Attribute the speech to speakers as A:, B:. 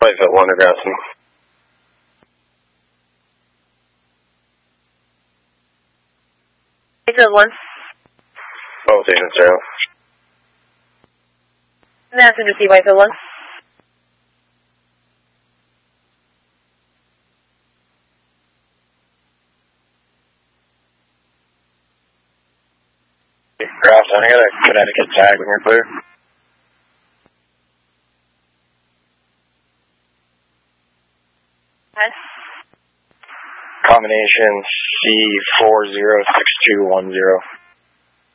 A: Whitefield 1 to Grafton.
B: Whitefield 1.
A: Both agents are out.
B: Madison to see Whitefield 1.
A: Grafton, I got a Connecticut tag when you're clear.
B: Hi.
A: Combination C406210.